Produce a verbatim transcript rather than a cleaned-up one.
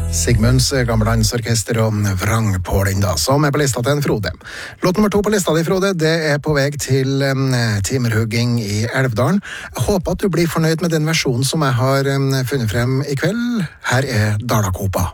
Sigmunds Gammelandsorkester og Vrangpålen da, som er på lista til en Frode. Låt nummer to på lista di, Frode, det er på vei til um, timerhugging i Elvdalen. Jeg håper at du blir fornøyd med den versjonen som jeg har um, funnet frem i kveld. Her er Dalakopa.